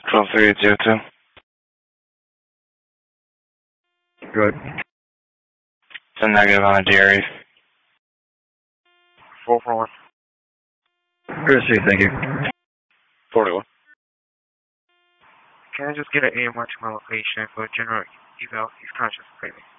12302. Good. It's a negative on a DRE. 441. Courtesy, thank you. 41. Can I just get an AMR to my location for general eval? He's conscious, baby.